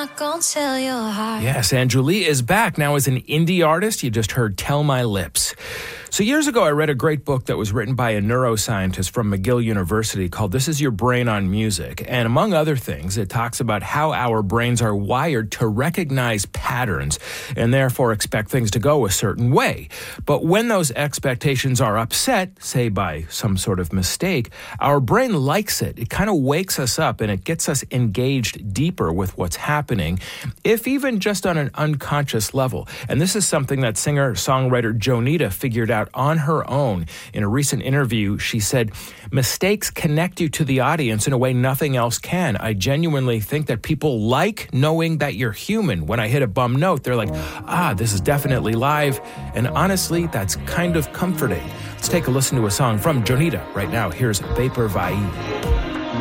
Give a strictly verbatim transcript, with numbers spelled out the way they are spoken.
not gonna tell your heart. Yes, and Julie is back now as an indie artist. You just heard Tell My Lips. So years ago, I read a great book that was written by a neuroscientist from McGill University called This Is Your Brain on Music. And among other things, it talks about how our brains are wired to recognize patterns and therefore expect things to go a certain way. But when those expectations are upset, say by some sort of mistake, our brain likes it. It kind of wakes us up and it gets us engaged deeper with what's happening, if even just on an unconscious level. And this is something that singer-songwriter Jonita figured out on her own. In a recent interview, she said, mistakes connect you to the audience in a way nothing else can. I genuinely think that people like knowing that you're human. When I hit a bum note, they're like, ah, this is definitely live. And honestly, that's kind of comforting. Let's take a listen to a song from Jonita right now. Here's Vapor Vai.